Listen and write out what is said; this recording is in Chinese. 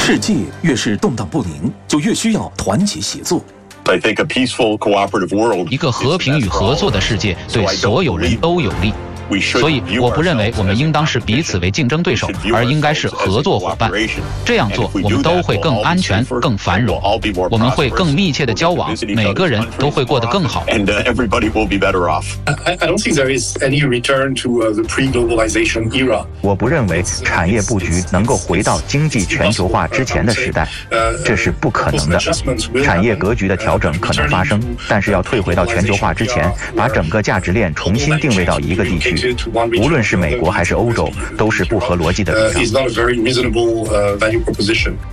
世界越是动荡不宁，就越需要团结协作。 一个和平与合作的世界对所有人都有利。所以，我不认为我们应当视彼此为竞争对手，而应该是合作伙伴。这样做，我们都会更安全、更繁荣，我们会更密切的交往，每个人都会过得更好。 我不认为产业布局能够回到经济全球化之前的时代，这是不可能的。产业格局的调整可能发生，但是要退回到全球化之前，把整个价值链重新定位到一个地区。无论是美国还是欧洲，都是不合逻辑的主张。